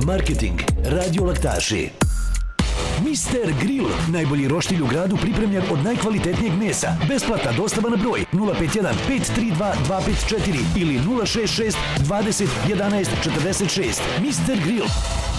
Marketing, Radio Laktaši. Mister Grill, najbolji roštilj u gradu pripremljen od najkvalitetnijeg mesa. Besplatna dostava na broj 051 532 254 ili 066 20 11 46. Mister Grill.